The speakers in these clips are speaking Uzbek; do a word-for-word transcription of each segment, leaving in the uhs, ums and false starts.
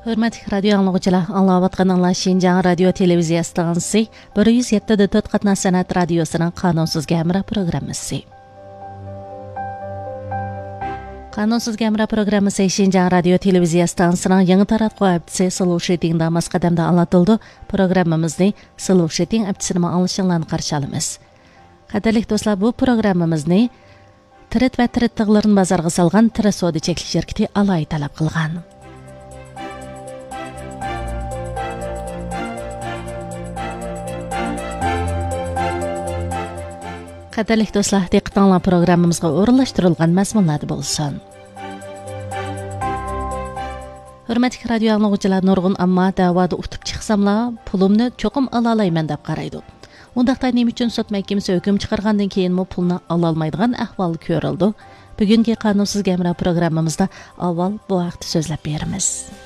Hürmetli radyo anlıqçılar, anlayatqanlar Şinjan Radio Televiziya stansiyasi bir yuz yetti nuqta to'rt qatnash san'at radiosuning Qanunsuz Gamra programmasi. Qanunsuz Gamra programmasi Şinjan Radio Televiziya stansiyasining yangi taratquv aptisi Solution damas qadamda anlatıldı. Programmamizni Solution aptisini anglashinglarni qarshi olamiz. Qadrli do'stlar, bu programmamizni Tirit va tirit tig'larini bozorga solgan Tirit savdo cheklanish shirkati Alay talab qilgan. Qadrli do'stlar, diqqatinglar programmamizga o'rinlashtirilgan mazmunlar bo'lsin. Hurmatli radio anglag'uchilar, nurg'un ammo da'voda utib chiqsamlar, pulimni cho'qim ola olmayman deb qaraydi. Undaqda nima uchun sud mahkamasi hukm chiqargandan keyin mo pulni ola olmaydigan ahvol ko'rildi. Bugungi Qanunsuz Gamra programmamizda avval bu haqda so'zlab beramiz.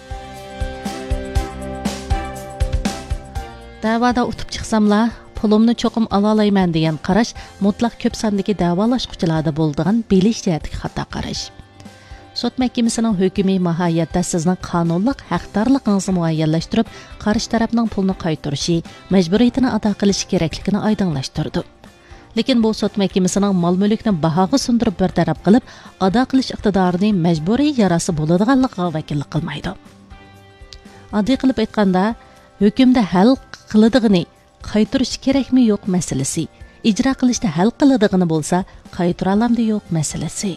Da'voda utib chiqsamlar, pulimni cho'qim ola olmayman degan qarash mutlaq ko'p sondagi davolashquchilarda bo'ladigan bilish jihatga xato qarash. Sud mahkamasining hukmi mohiyatda sizning qonunlik haqdorligingizni muayyanlashtirib, qarshi tarafning pulni qaytarishi, majburiyatini ado qilishi kerakligini oydinlashtirdi. Lekin bu sud mahkamasining mol-mulkni bahoga sundirib bir taraf qilib, ado qilish iqtidorini majburiy yarasi bo'ladiganligiga vakillik qilmaydi. Oddiy qilib aytganda, hukmda hal qilindigini qaytarish kerakmi yo'q masalasi, ijro qilishda hal qilindigini bo'lsa, qaytara olamdi yo'q masalasi.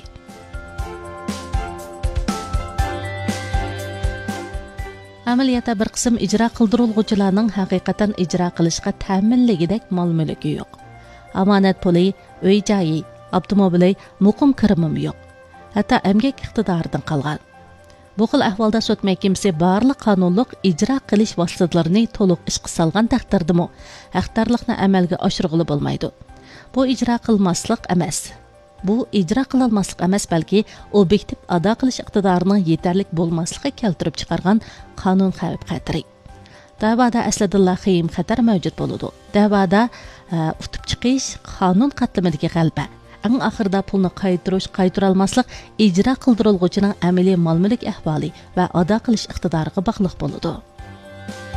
Amaliyotda bir qism ijro qildiriluvchilarning haqiqatan ijro qilishga ta'minligidek mol-mulki yo'q. Amonat puli, uy-joyi, avtomobili, muqim kirimim yo'q. Hatto emgak iqtidoridan qolgan. Bu xil ahvolda sud mahkamasi barliq qonunliq ijro qilish vositalarini to'liq ishga solgan taqdirdami, haqdorlikni amalga oshirg'ili bo'lmaydi. Bu ijro qilmaslik emas. Bu ijro qilinmaslik emas, balki obyektiv ado qilish iqtidorining yetarlik bo'lmasligi keltirib chiqargan qonun xavf-xatari. Da'voda aslida xiyim xatar mavjud bo'ladi. Da'voda utib chiqish qonun qatlamidagi g'alaba. Eng oxirida pulni qaytarish, qaytara olmaslik ijro qildiriluvchining amaliy mol-mulk ahvoli va ado qilish iqtidoriga bog'liq bo'ladi.